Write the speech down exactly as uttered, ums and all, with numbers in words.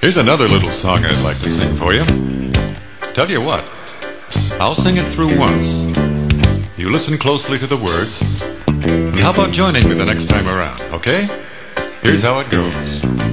Here's another little song I'd like to sing for you. Tell you what, I'll sing it through once. You listen closely to the words. And how about joining me the next time around, okay? Here's how it goes.